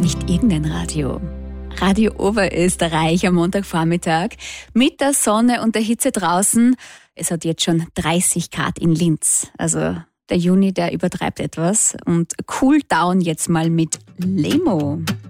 nicht irgendein Radio. Radio Oberösterreich am Montagvormittag mit der Sonne und der Hitze draußen. Es hat jetzt schon 30 Grad in Linz. Also der Juni, der übertreibt etwas. Und Cool Down jetzt mal mit Lemo.